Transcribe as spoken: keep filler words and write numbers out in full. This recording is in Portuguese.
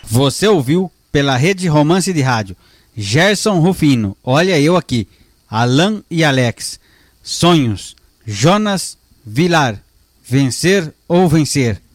Você ouviu pela Rede Romance de Rádio. Gerson Rufino, olha eu aqui. Alan e Alex. Sonhos. Jonas Vilar. Vencer ou vencer.